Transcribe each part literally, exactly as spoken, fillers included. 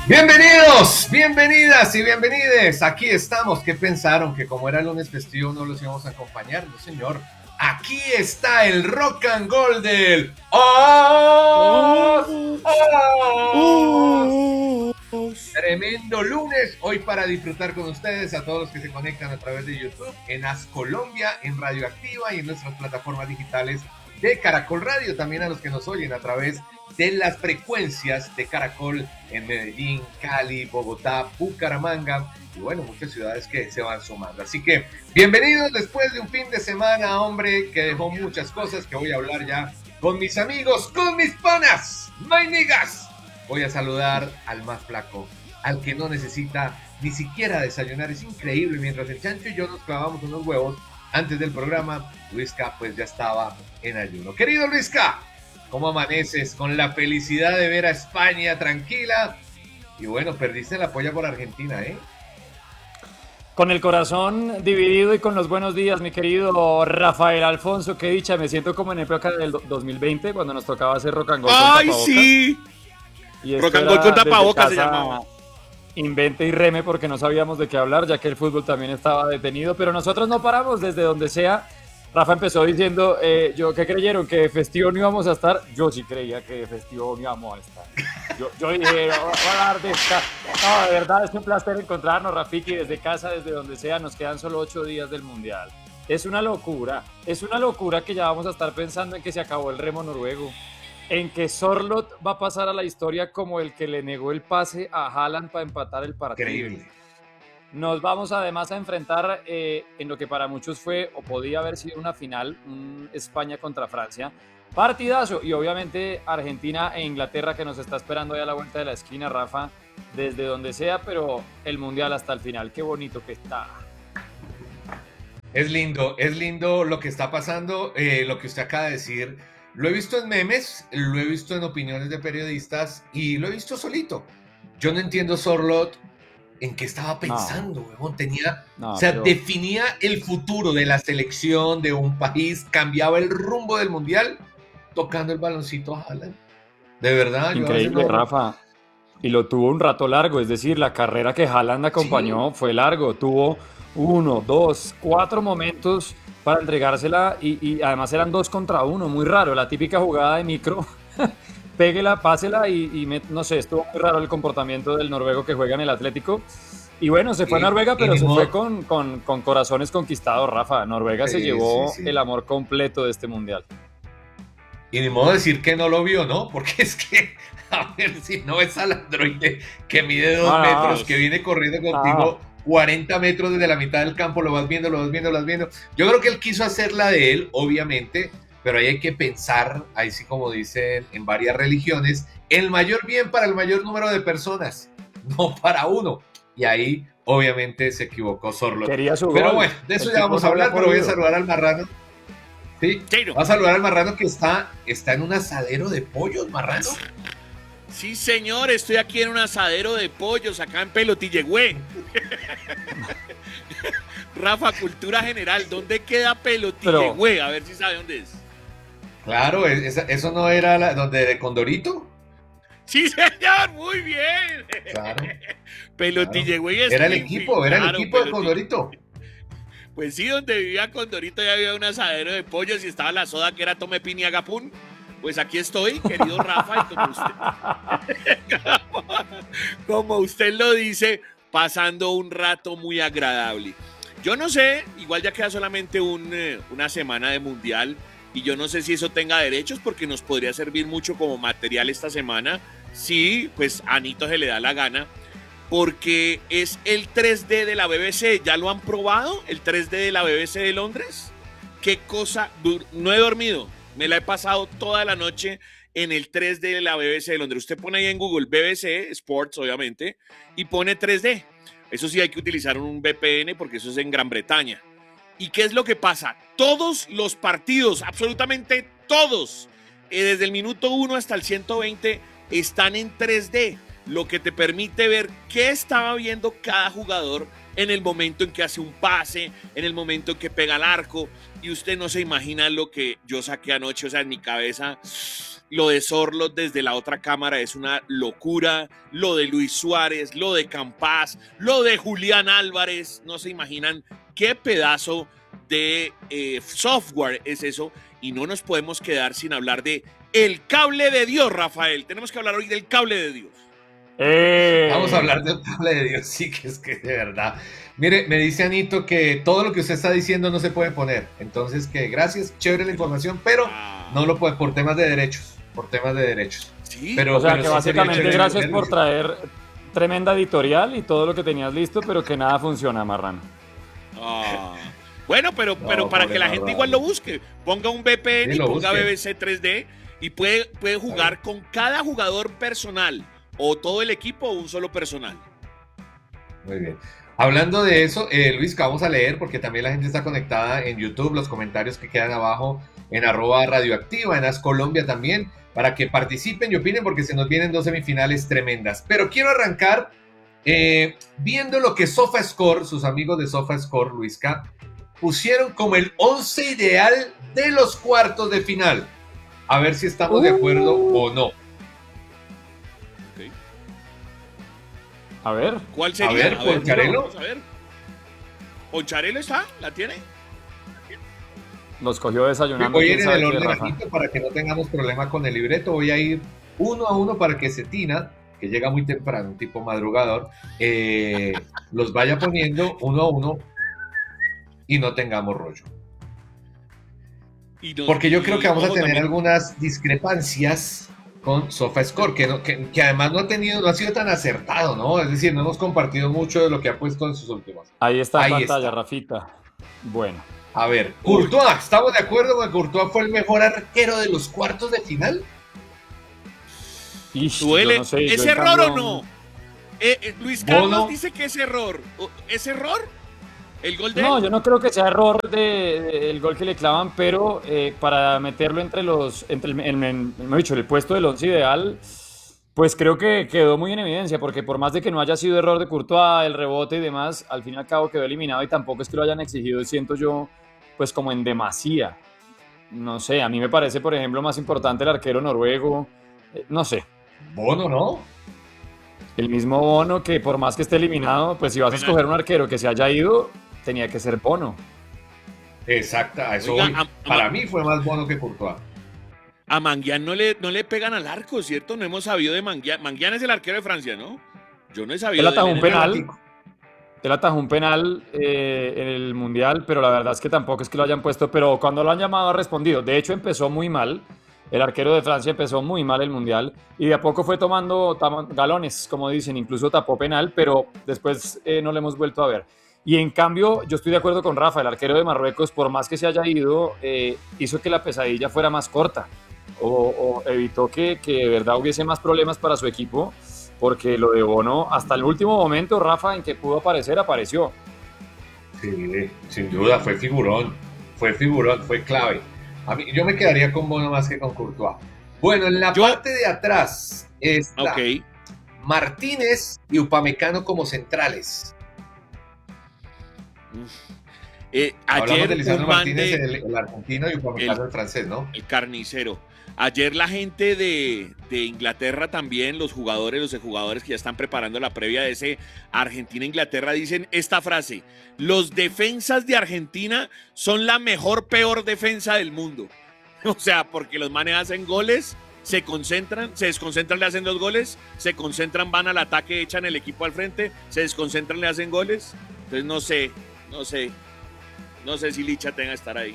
Bienvenidos, bienvenidas y bienvenides. Aquí estamos. ¿Qué pensaron? ¿Que como era lunes festivo no los íbamos a acompañar? No, señor. Aquí está el rock and roll del ¡Oh! ¡Oh! Tremendo lunes hoy para disfrutar con ustedes, a todos los que se conectan a través de YouTube, en As Colombia, en Radioactiva y en nuestras plataformas digitales de Caracol Radio, también a los que nos oyen a través de las frecuencias de Caracol en Medellín, Cali, Bogotá, Bucaramanga y bueno, muchas ciudades que se van sumando. Así que bienvenidos después de un fin de semana, hombre, que dejó muchas cosas que voy a hablar ya con mis amigos, con mis panas, my niggas. Voy a saludar al más flaco, al que no necesita ni siquiera desayunar. Es increíble, mientras el Chancho y yo nos clavamos unos huevos antes del programa, Luisca pues ya estaba en ayuno. Querido Luisca, ¿cómo amaneces? Con la felicidad de ver a España tranquila. Y bueno, perdiste la polla por Argentina, ¿eh? Con el corazón dividido y con los buenos días, mi querido Rafael Alfonso. Qué dicha, me siento como en época del dos mil veinte, cuando nos tocaba hacer rock and roll con ¡ay, tapabocas. sí! Y Rock and roll con tapabocas se llamaba. Invente y reme porque no sabíamos de qué hablar, ya que el fútbol también estaba detenido, pero nosotros no paramos desde donde sea. Rafa empezó diciendo, eh, yo, ¿qué creyeron? ¿Que de festivo no íbamos a estar? Yo sí creía que de festivo no íbamos a estar. Yo, yo dije, no, voy a hablar de esta. No, de verdad, es un placer encontrarnos, Rafiki, desde casa, desde donde sea. Nos quedan solo ocho días del Mundial. Es una locura, es una locura que ya vamos a estar pensando en que se acabó el remo noruego, en que Sorloth va a pasar a la historia como el que le negó el pase a Haaland para empatar el partido. Increíble. Nos vamos además a enfrentar eh, en lo que para muchos fue o podía haber sido una final, un España contra Francia. Partidazo, y obviamente Argentina e Inglaterra, que nos está esperando ahí a la vuelta de la esquina, Rafa, desde donde sea, pero el Mundial hasta el final. Qué bonito que está. Es lindo, es lindo lo que está pasando, eh, lo que usted acaba de decir. Lo he visto en memes, lo he visto en opiniones de periodistas y lo he visto solito. Yo no entiendo Sorloth en qué estaba pensando, huevón. No. Tenía, no, o sea, pero... definía el futuro de la selección, de un país, cambiaba el rumbo del mundial, tocando el baloncito a Haaland. De verdad. Increíble, yo no... Rafa. Y lo tuvo un rato largo, es decir, la carrera que Haaland acompañó sí. fue largo. Tuvo uno, dos, cuatro momentos para entregársela y, y además eran dos contra uno, muy raro, la típica jugada de micro. Péguela, pásela y, y me, no sé, estuvo muy raro el comportamiento del noruego que juega en el Atlético. Y bueno, se fue a Noruega, pero se fue con, con, con corazones conquistados, Rafa. Noruega sí, se llevó sí, sí. el amor completo de este mundial. Y ni modo decir que no lo vio, ¿no? Porque es que, a ver, si no es al androide que mide dos ah, metros, que viene corriendo contigo ah. cuarenta metros desde la mitad del campo, lo vas viendo, lo vas viendo, lo vas viendo. Yo creo que él quiso hacer la de él, obviamente, pero ahí hay que pensar, ahí sí como dicen en varias religiones, el mayor bien para el mayor número de personas, no para uno. Y ahí obviamente se equivocó Sorloth. Pero gol. Bueno, de eso el ya vamos a hablar, pero voy a saludar al marrano. Sí, voy a saludar al marrano que está, está en un asadero de pollos, marrano. Sí, señor, estoy aquí en un asadero de pollos, acá en Pelotillegüe. Rafa, cultura general, ¿dónde queda Pelotillegüe? Pero... A ver si sabe dónde es. Claro, ¿eso no era la, donde de Condorito? Sí, señor, muy bien. Claro. Pelotillegüe claro. Era el equipo, era claro, el equipo de Condorito. Pues sí, donde vivía Condorito ya había un asadero de pollos y estaba la soda que era Tome Pini Agapún. Pues aquí estoy, querido Rafa, y como usted, como usted lo dice, pasando un rato muy agradable. Yo no sé, igual ya queda solamente un, una semana de mundial y yo no sé si eso tenga derechos porque nos podría servir mucho como material esta semana. Sí, pues a Anito se le da la gana porque es el tres D de la B B C. ¿Ya lo han probado? ¿El tres D de la B B C de Londres? ¿Qué cosa? No he dormido. Me la he pasado toda la noche en el tres D de la B B C de Londres. Usted pone ahí en Google B B C Sports, obviamente, y pone tres D. Eso sí, hay que utilizar un V P N porque eso es en Gran Bretaña. ¿Y qué es lo que pasa? Todos los partidos, absolutamente todos, eh, desde el minuto uno hasta el ciento veinte, están en tres D, lo que te permite ver qué estaba viendo cada jugador en el momento en que hace un pase, en el momento en que pega al arco, y usted no se imagina lo que yo saqué anoche, o sea, en mi cabeza lo de Sorloth desde la otra cámara es una locura, lo de Luis Suárez, lo de Campas, lo de Julián Álvarez, no se imaginan qué pedazo de eh, software es eso, y no nos podemos quedar sin hablar de el cable de Dios, Rafael. Tenemos que hablar hoy del cable de Dios. Eh. Vamos a hablar del cable de Dios, sí, que es que de verdad. Mire, me dice Anito que todo lo que usted está diciendo no se puede poner. Entonces, que gracias, chévere la información, pero Ah. no lo puede por temas de derechos. Por temas de derechos. Sí, pero, o sea, pero que sí básicamente sería chévere gracias verlo. por traer tremenda editorial y todo lo que tenías listo, pero que nada funciona, Marrano. Ah. Bueno, pero, No, pero para pobre que la gente Marrano. igual lo busque. Ponga un V P N Sí, y lo ponga busque. B B C tres D y puede, puede jugar con cada jugador personal, o todo el equipo o un solo personal. Muy bien. Hablando de eso, eh, Luis, que vamos a leer porque también la gente está conectada en YouTube, los comentarios que quedan abajo en arroba radioactiva, en As Colombia también, para que participen y opinen porque se nos vienen dos semifinales tremendas. Pero quiero arrancar eh, viendo lo que SofaScore, sus amigos de SofaScore, Luisca, pusieron como el once ideal de los cuartos de final. A ver si estamos de acuerdo o no. Okay. A ver. ¿Cuál sería? A ver, Poncharelo. Vamos a ver. ¿Poncharelo está? ¿La tiene? Los cogió desayunando. Voy a ir quién en sabe el qué, orden Rafa. aquí para que no tengamos problema con el libreto. Voy a ir uno a uno para que Cetina, que llega muy temprano, un tipo madrugador, eh, los vaya poniendo uno a uno y no tengamos rollo. Y nos- Porque yo y, creo que vamos a ojo, tener también- algunas discrepancias con SofaScore, que, no, que, que además no ha tenido, no ha sido tan acertado, ¿no? Es decir, no hemos compartido mucho de lo que ha puesto en sus últimos. Ahí está en Ahí pantalla, está. Rafita. Bueno. A ver, Courtois, ¿estamos de acuerdo con que Courtois fue el mejor arquero de los cuartos de final? Ish, Duele. yo no sé, yo ¿Es en error cambio- o no? Eh, eh, Luis Bono. Carlos dice que es error. O- ¿Es error? ¿El gol de No, él? yo no creo que sea error de, de- el gol que le clavan, pero eh, para meterlo entre los, entre el, en- en- mejor dicho, el puesto del once ideal, pues creo que quedó muy en evidencia, porque por más de que no haya sido error de Courtois, el rebote y demás, al fin y al cabo quedó eliminado y tampoco es que lo hayan exigido, siento yo, pues como en demasía. No sé, a mí me parece, por ejemplo, más importante el arquero noruego, eh, no sé. Bono, ¿no? El mismo Bono que por más que esté eliminado, pues si vas a Penal. escoger un arquero que se haya ido, tenía que ser Bono. Exacta, a eso Oiga, voy. a- a- Para mí fue más Bono que Courtois. A Manguián no le, no le pegan al arco, ¿cierto? No hemos sabido de Manguián. Manguián es el arquero de Francia, ¿no? Yo no he sabido Él atajó de un él. penal. Él atajó un penal eh, en el Mundial, pero la verdad es que tampoco es que lo hayan puesto, pero cuando lo han llamado ha respondido. De hecho, empezó muy mal. El arquero de Francia empezó muy mal el Mundial y de a poco fue tomando tam- galones, como dicen, incluso tapó penal, pero después eh, no lo hemos vuelto a ver. Y en cambio, yo estoy de acuerdo con Rafa, el arquero de Marruecos, por más que se haya ido, eh, hizo que la pesadilla fuera más corta o, o evitó que, que de verdad hubiese más problemas para su equipo, porque lo de Bono, hasta el último momento, Rafa, en que pudo aparecer, apareció. Sí, sin duda, fue figurón. Fue figurón, fue clave. A mí, yo me quedaría con Bono más que con Courtois. Bueno, en la Yo- parte de atrás está Ok. Martínez y Upamecano como centrales. Eh, Hablamos ayer de Lisandro un man Martínez, de- el, el argentino, y Upamecano el- el francés, ¿no? el carnicero. Ayer la gente de, de Inglaterra también, los jugadores, los jugadores que ya están preparando la previa de ese Argentina-Inglaterra, dicen esta frase: los defensas de Argentina son la mejor, peor defensa del mundo. O sea, porque los manes hacen goles, se concentran, se desconcentran, le hacen dos goles, se concentran, van al ataque, echan el equipo al frente, se desconcentran, le hacen goles. Entonces no sé, no sé, no sé si Licha tenga que estar ahí.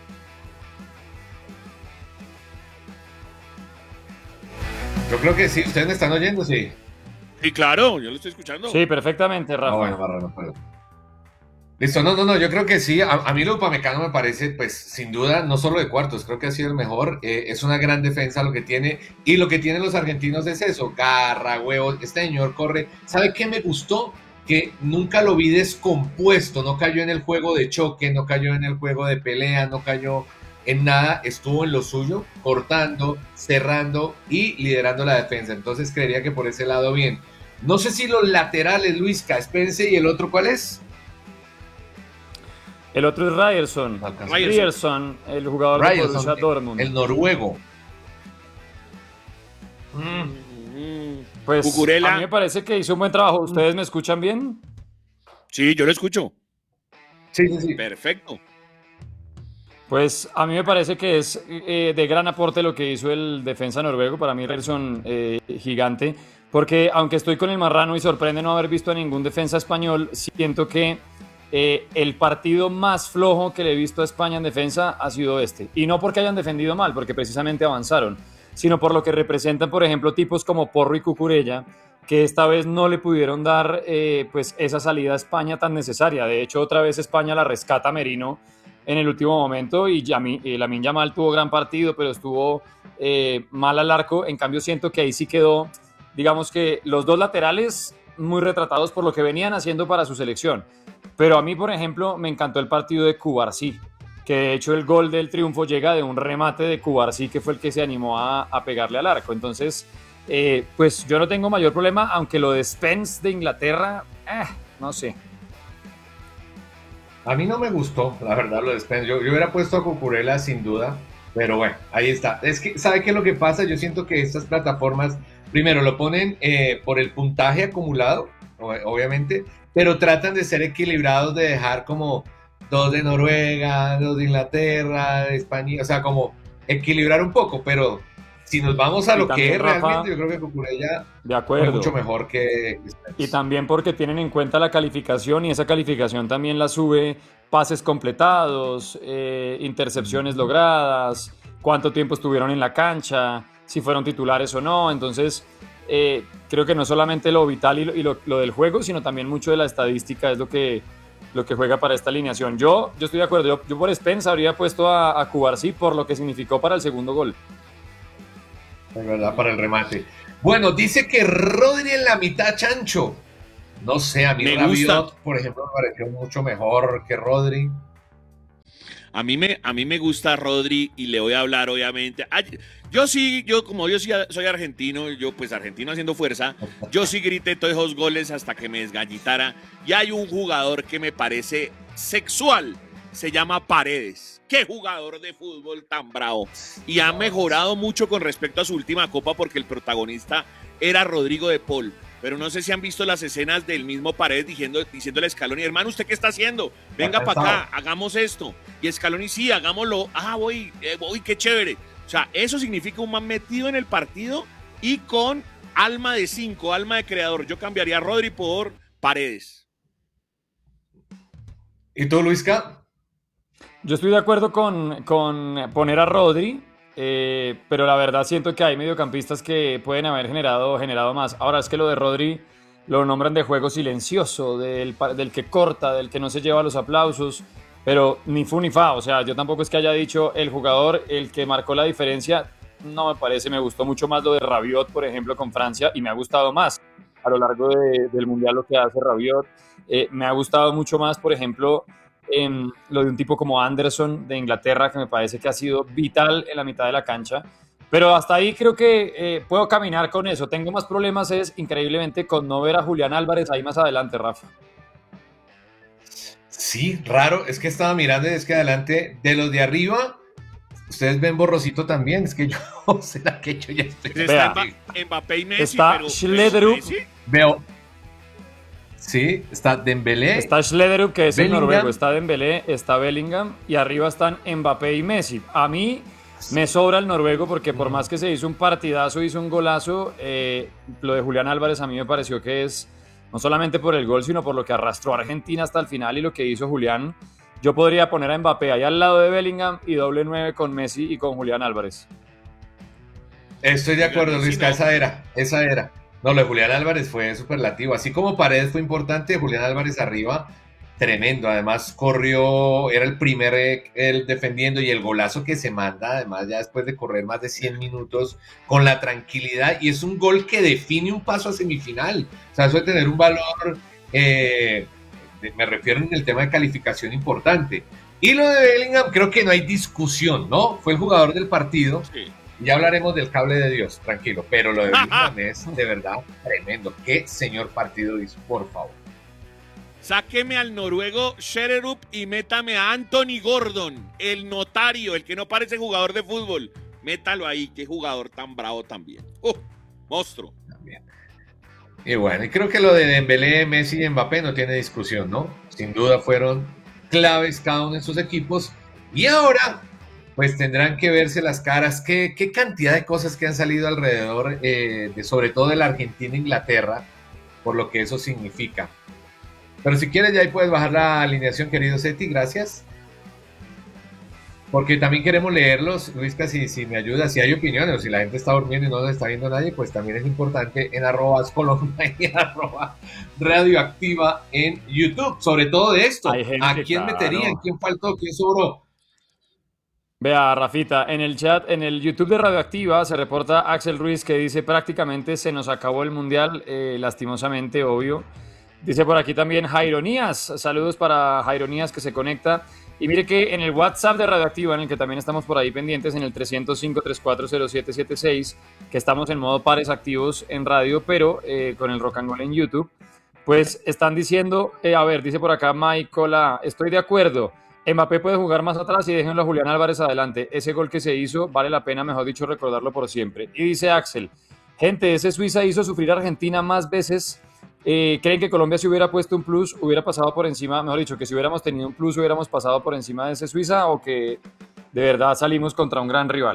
Yo creo que sí, ustedes me están oyendo, sí. Sí, claro, yo lo estoy escuchando. Sí, perfectamente, Rafa. Ah, bueno, Marrano, pero- Listo, no, no, no, yo creo que sí. A, a mí lo Upamecano me parece, pues, sin duda, no solo de cuartos, creo que ha sido el mejor. Eh, es una gran defensa lo que tiene. Y lo que tienen los argentinos es eso: garra, huevos. Este señor corre. ¿Sabe qué me gustó? Que nunca lo vi descompuesto. No cayó en el juego de choque, no cayó en el juego de pelea, no cayó en nada. Estuvo en lo suyo, cortando, cerrando y liderando la defensa. Entonces creería que por ese lado bien. No sé si los laterales, Luisca, Spence, y el otro, ¿cuál es? El otro es Ryerson. No alcanzo. Ryerson. Ryerson, el jugador de Ryerson, Borussia Dortmund. el noruego. Mm. Pues Cucurella. a mí me parece que hizo un buen trabajo. ¿Ustedes me escuchan bien? Sí, yo lo escucho. Sí, sí, sí. Perfecto. Pues a mí me parece que es eh, de gran aporte lo que hizo el defensa noruego. Para mí, Richarlison, eh, gigante. Porque aunque estoy con el marrano y sorprende no haber visto a ningún defensa español, siento que eh, el partido más flojo que le he visto a España en defensa ha sido este. Y no porque hayan defendido mal, porque precisamente avanzaron, sino por lo que representan, por ejemplo, tipos como Porro y Cucurella, que esta vez no le pudieron dar eh, pues esa salida a España tan necesaria. De hecho, otra vez España la rescata Merino en el último momento y Yami, eh, Lamine Yamal tuvo gran partido, pero estuvo eh, mal al arco. En cambio, siento que ahí sí quedó, digamos que los dos laterales muy retratados por lo que venían haciendo para su selección. Pero a mí, por ejemplo, me encantó el partido de Cubarsí, que de hecho el gol del triunfo llega de un remate de Cubarsí, que fue el que se animó a, a pegarle al arco. Entonces, eh, pues yo no tengo mayor problema, aunque lo de Spence de Inglaterra, eh, no sé. A mí no me gustó, la verdad, lo de Spence. Yo, yo hubiera puesto a Cucurella sin duda, pero bueno, ahí está. Es que, ¿sabe qué es lo que pasa? Yo siento que estas plataformas, primero, lo ponen eh, por el puntaje acumulado, obviamente, pero tratan de ser equilibrados, de dejar como dos de Noruega, dos de Inglaterra, de España, o sea, como equilibrar un poco, pero si nos vamos a Y lo también, que es Rafa, realmente, yo creo que Cucurella de fue acuerdo. mucho mejor que Y también porque tienen en cuenta la calificación y esa calificación también la sube pases completados, eh, intercepciones logradas, cuánto tiempo estuvieron en la cancha, si fueron titulares o no. Entonces, eh, creo que no solamente lo vital y, lo, y lo, lo del juego, sino también mucho de la estadística es lo que, lo que juega para esta alineación. Yo, yo estoy de acuerdo, yo, yo por Spence habría puesto a, a Cubarsí por lo que significó para el segundo gol. Es verdad, para el remate. Bueno, dice que Rodri en la mitad, Chancho. No sé, a mí Me Rabiot, gusta. por ejemplo, me pareció mucho mejor que Rodri. A mí, me, a mí me gusta Rodri y le voy a hablar, obviamente. Ay, yo sí, yo como yo sí soy argentino, yo pues argentino haciendo fuerza, yo sí grité todos esos goles hasta que me desgallitara. Y hay un jugador que me parece sexual, se llama Paredes. Qué jugador de fútbol tan bravo. Y ha mejorado mucho con respecto a su última copa porque el protagonista era Rodrigo de Paul. Pero no sé si han visto las escenas del mismo Paredes diciendo, diciéndole a Scaloni, hermano, ¿usted qué está haciendo? Venga para acá, hagamos esto. Y Scaloni, sí, hagámoslo. Ah, voy, eh, voy, qué chévere. O sea, eso significa un man metido en el partido y con alma de cinco, alma de creador. Yo cambiaría a Rodri por Paredes. ¿Y tú, Luisca? Yo estoy de acuerdo con, con poner a Rodri, eh, pero la verdad siento que hay mediocampistas que pueden haber generado, generado más. Ahora es que lo de Rodri lo nombran de juego silencioso, del, del que corta, del que no se lleva los aplausos, pero ni fu ni fa. O sea, yo tampoco es que haya dicho el jugador, el que marcó la diferencia, no me parece. Me gustó mucho más lo de Rabiot, por ejemplo, con Francia, y me ha gustado más a lo largo de, del Mundial lo que hace Rabiot. Eh, me ha gustado mucho más, por ejemplo, en lo de un tipo como Anderson de Inglaterra, que me parece que ha sido vital en la mitad de la cancha. Pero hasta ahí creo que eh, puedo caminar con eso. Tengo más problemas, es increíblemente, con no ver a Julián Álvarez ahí más adelante, Rafa. Sí, raro. Es que estaba mirando y es que adelante, de los de arriba, ustedes ven borrosito también. Es que yo, ¿será que yo ya estoy? Pues Vea, está Mbappé y Messi, está pero, Schlederup. pero Messi. Veo. Sí, está Dembélé. Está Schlederup, que es el Bellingham. noruego, está Dembélé, está Bellingham, y arriba están Mbappé y Messi. A mí me sobra el noruego porque por más que se hizo un partidazo, hizo un golazo, eh, lo de Julián Álvarez a mí me pareció que es, no solamente por el gol, sino por lo que arrastró a Argentina hasta el final y lo que hizo Julián. Yo podría poner a Mbappé ahí al lado de Bellingham y doble nueve con Messi y con Julián Álvarez. Estoy de acuerdo, Sí, Luisca, no. esa era, esa era. No, lo de Julián Álvarez fue superlativo. Así como Paredes fue importante, Julián Álvarez arriba, tremendo. Además, corrió, era el primer eh, el defendiendo y el golazo que se manda, además, ya después de correr más de cien minutos, con la tranquilidad. Y es un gol que define un paso a semifinal. O sea, eso de tener un valor, eh, me refiero en el tema de calificación importante. Y lo de Bellingham, creo que no hay discusión, ¿no? Fue el jugador del partido. Sí. Ya hablaremos del cable de Dios, tranquilo, pero lo de Bellingham es de verdad tremendo. Qué señor partido hizo, por favor. Sáqueme al noruego Schlederup y métame a Anthony Gordon, el notario, el que no parece jugador de fútbol. Métalo ahí, qué jugador tan bravo también. Uh. monstruo. También. Y bueno, y creo que lo de Dembélé, Messi y Mbappé no tiene discusión, ¿no? Sin duda fueron claves cada uno de sus equipos. Y ahora, pues tendrán que verse las caras. Qué, qué cantidad de cosas que han salido alrededor, eh, de, sobre todo de la Argentina e Inglaterra, por lo que eso significa. Pero si quieres, ya ahí puedes bajar la alineación, querido Seti, gracias. Porque también queremos leerlos, Luisca, si, si me ayuda, si hay opiniones, o si la gente está durmiendo y no nos está viendo nadie, pues también es importante en arroba Colombia y en arroba radioactiva en YouTube. Sobre todo de esto, ¿a quién claro. meterían? ¿Quién faltó? ¿Quién sobró? Vea, Rafita, en el chat, en el YouTube de Radioactiva se reporta Axel Ruiz que dice prácticamente se nos acabó el Mundial, eh, lastimosamente, obvio. Dice por aquí también Jaironías, saludos para Jaironías que se conecta. Y mire que en el WhatsApp de Radioactiva, en el que también estamos por ahí pendientes, en el tres cero cinco, tres cuatro cero, siete siete seis, que estamos en modo pares activos en radio, pero eh, con el Rock and Roll en YouTube, pues están diciendo, eh, a ver, dice por acá Michael, estoy de acuerdo, Mbappé puede jugar más atrás y déjenlo a Julián Álvarez adelante, ese gol que se hizo vale la pena, mejor dicho, recordarlo por siempre. Y dice Axel, gente, ese Suiza hizo sufrir a Argentina más veces. Eh, ¿Creen que Colombia si hubiera puesto un plus hubiera pasado por encima, mejor dicho, que si hubiéramos tenido un plus hubiéramos pasado por encima de ese Suiza o que de verdad salimos contra un gran rival?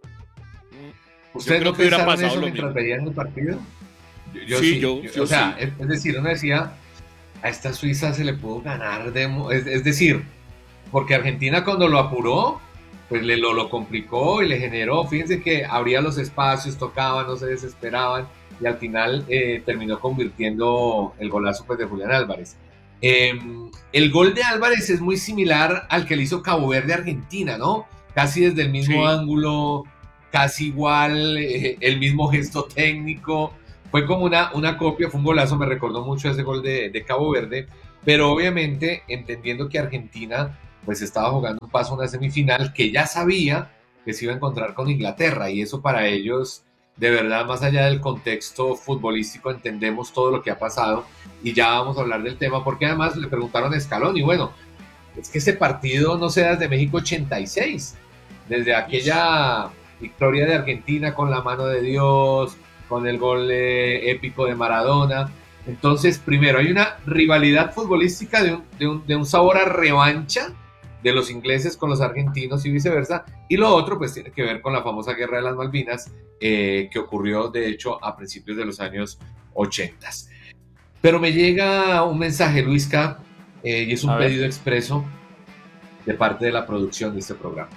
¿Ustedes no pensaron eso mientras veían el partido? Yo, yo sí, sí, yo, yo, yo o sea, sí. es, es decir, uno decía, a esta Suiza se le pudo ganar, de, es, es decir, porque Argentina cuando lo apuró, pues le, lo, lo complicó y le generó, fíjense que abría los espacios, tocaban, no se desesperaban, y al final eh, terminó convirtiendo el golazo pues, de Julián Álvarez. Eh, el gol de Álvarez es muy similar al que le hizo Cabo Verde a Argentina, ¿no? Casi desde el mismo sí. ángulo, casi igual, eh, el mismo gesto técnico. Fue como una, una copia, fue un golazo, me recordó mucho ese gol de, de Cabo Verde, pero obviamente entendiendo que Argentina pues estaba jugando un paso a una semifinal que ya sabía que se iba a encontrar con Inglaterra, y eso para ellos, de verdad, más allá del contexto futbolístico, entendemos todo lo que ha pasado, y ya vamos a hablar del tema, porque además le preguntaron a Scaloni, y bueno, es que ese partido no se da desde México ochenta y seis, desde aquella victoria de Argentina con la mano de Dios, con el gol eh, épico de Maradona. Entonces, primero, hay una rivalidad futbolística de un, de, un, de un sabor a revancha de los ingleses con los argentinos y viceversa, y lo otro pues tiene que ver con la famosa Guerra de las Malvinas, eh, que ocurrió de hecho a principios de los años ochenta. Pero me llega un mensaje, Luisca, eh, y es un pedido expreso de parte de la producción de este programa.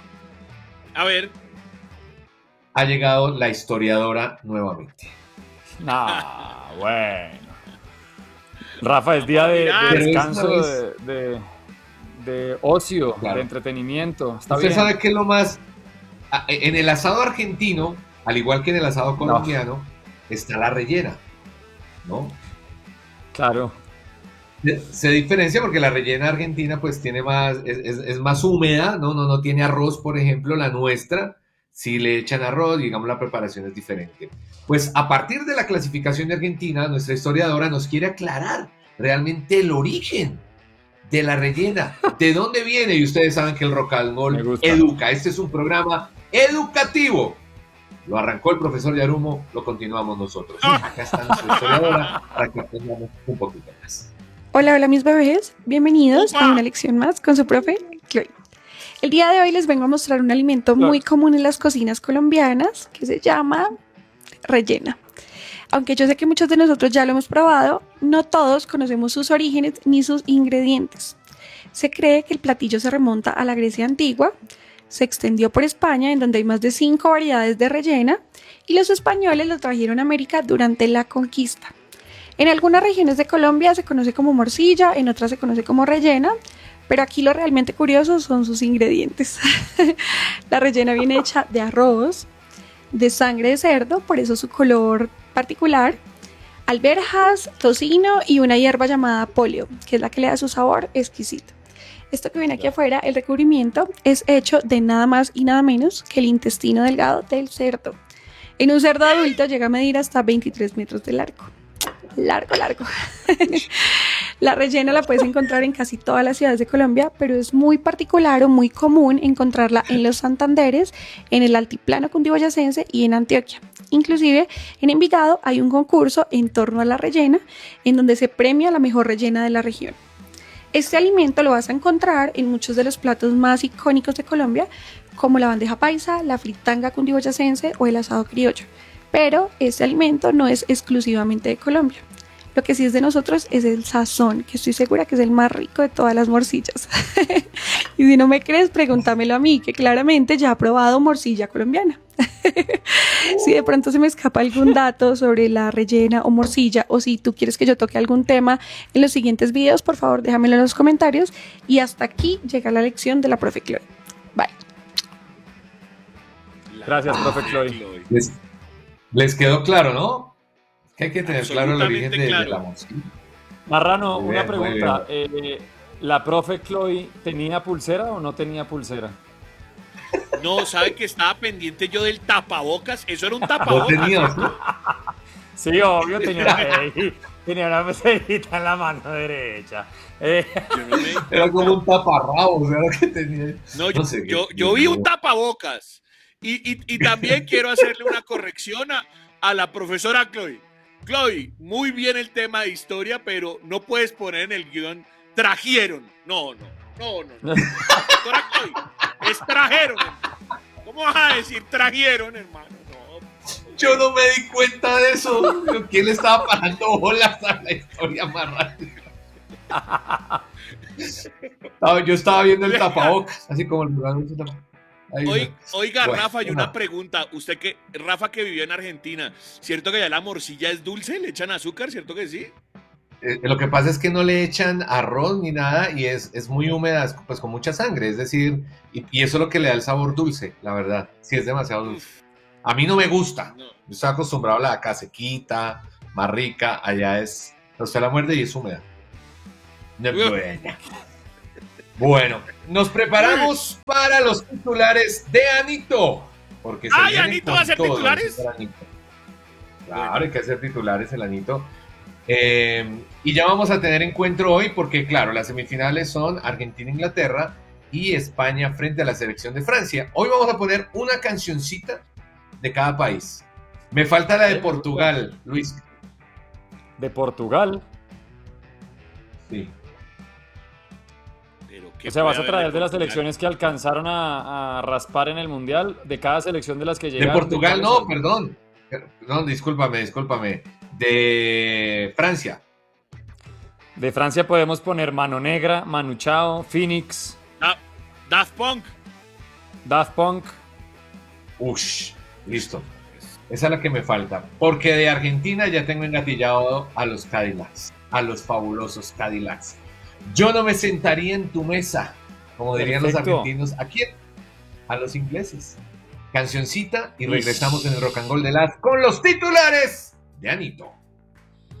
A ver. Ha llegado la historiadora nuevamente. Ah, bueno. Rafa, es día de, de descanso, de, de, de ocio, claro, de entretenimiento. Está Usted bien. sabe que es lo más... En el asado argentino, al igual que en el asado colombiano, no. está la rellena, ¿no? Claro. Se diferencia porque la rellena argentina pues tiene más, es, es, es más húmeda, ¿no? No, no tiene arroz, por ejemplo, la nuestra. Si le echan arroz, digamos, la preparación es diferente. Pues a partir de la clasificación de Argentina, nuestra historiadora nos quiere aclarar realmente el origen de la rellena, de dónde viene, y ustedes saben que el Rock and Roll educa. Este es un programa educativo. Lo arrancó el profesor Yarumo, lo continuamos nosotros. Y acá está nuestra historiadora para que aprendamos un poquito más. Hola, hola mis bebés, bienvenidos a una lección más con su profe Chloe. El día de hoy les vengo a mostrar un alimento muy común en las cocinas colombianas que se llama rellena. Aunque yo sé que muchos de nosotros ya lo hemos probado, no todos conocemos sus orígenes ni sus ingredientes. Se cree que el platillo se remonta a la Grecia antigua, se extendió por España, en donde hay más de cinco variedades de rellena, y los españoles lo trajeron a América durante la conquista. En algunas regiones de Colombia se conoce como morcilla, en otras se conoce como rellena, pero aquí lo realmente curioso son sus ingredientes. La rellena viene hecha de arroz, de sangre de cerdo, por eso su color particular, alberjas, tocino y una hierba llamada poleo, que es la que le da su sabor exquisito. Esto que viene aquí afuera, el recubrimiento, es hecho de nada más y nada menos que el intestino delgado del cerdo. En un cerdo adulto llega a medir hasta veintitrés metros de largo. largo, largo. La rellena la puedes encontrar en casi todas las ciudades de Colombia, pero es muy particular o muy común encontrarla en los Santanderes, en el altiplano cundiboyacense y en Antioquia. Inclusive en Envigado hay un concurso en torno a la rellena, en donde se premia la mejor rellena de la región. Este alimento lo vas a encontrar en muchos de los platos más icónicos de Colombia, como la bandeja paisa, la fritanga cundiboyacense o el asado criollo. Pero este alimento no es exclusivamente de Colombia. Lo que sí es de nosotros es el sazón, que estoy segura que es el más rico de todas las morcillas. Y si no me crees, pregúntamelo a mí, que claramente ya he probado morcilla colombiana. Si de pronto se me escapa algún dato sobre la rellena o morcilla, o si tú quieres que yo toque algún tema en los siguientes videos, por favor déjamelo en los comentarios. Y hasta aquí llega la lección de la profe Chloe. Bye. Gracias, profe Chloe. Les, les quedó claro, ¿no? Que hay que tener claro el origen de, claro. de la morcilla. Marrano, Muy una bien, muy pregunta. Eh, ¿La profe Chloe tenía pulsera o no tenía pulsera? No, ¿sabe que estaba pendiente yo del tapabocas? Eso era un ¿No tapabocas. tenías, ¿no? Sí, obvio, tenía una, eh, tenía una pulserita en la mano derecha. Eh, Yo no me- Era como un taparrabos, era lo que tenía. No, yo, No sé qué- yo, yo vi un tapabocas. Y, y, y también quiero hacerle una corrección a, a la profesora Chloe. Chloe, muy bien el tema de historia, pero no puedes poner en el guión trajeron. No, no, no, no. no. Profesora Chloe, es trajeron. Hermano. ¿Cómo vas a decir trajeron, hermano? No. Yo no me di cuenta de eso. ¿Quién le estaba parando bolas a la historia más rápida? No, yo estaba viendo el tapabocas, así como el lugar de tapabocas. Ahí Oiga, no. oiga Bueno, Rafa, y no. una pregunta. Usted que, Rafa que vivió en Argentina, ¿cierto que allá la morcilla es dulce? ¿Le echan azúcar? ¿Cierto que sí? Eh, lo que pasa es que no le echan arroz ni nada y es, es muy húmeda, es, pues con mucha sangre, es decir, y, y eso es lo que le da el sabor dulce, la verdad, sí es demasiado dulce. A mí no me gusta, No. yo estoy acostumbrado a la de acá sequita, más rica, allá es, usted la muerde y es húmeda. No es buena. Bueno, nos preparamos para los titulares de Anito. Porque se ¡Ay, vienen Anito con va a hacer todo, titulares! señor Anito. Claro, hay que hacer titulares el Anito. Eh, y ya vamos a tener encuentro hoy porque, claro, las semifinales son Argentina-Inglaterra y España frente a la selección de Francia. Hoy vamos a poner una cancioncita de cada país. Me falta la de Portugal, Luis. de Portugal. Sí. Pero ¿qué O sea, vas a puede haber traer de las Portugal? selecciones que alcanzaron a, a raspar en el Mundial, de cada selección de las que De llegaron. Portugal, de no, cuáles son. perdón. No, discúlpame, discúlpame. De Francia. De Francia podemos poner Mano Negra, Manu Chao, Phoenix, Da- Daft Punk. Daft Punk. Ush, listo. Esa es la que me falta. Porque de Argentina ya tengo engatillado a los Cadillacs, a los fabulosos Cadillacs. Yo no me sentaría en tu mesa, como dirían los Perfecto. argentinos. ¿A quién? A los ingleses. Cancioncita y Ish. regresamos en el Rock and Roll de las con los titulares de Anito.